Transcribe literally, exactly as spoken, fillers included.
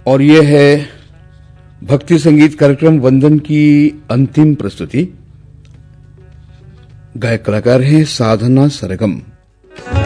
और ये है भक्ति संगीत कार्यक्रम वंदन की अंतिम प्रस्तुति। गायक कलाकार हैं साधना सरगम।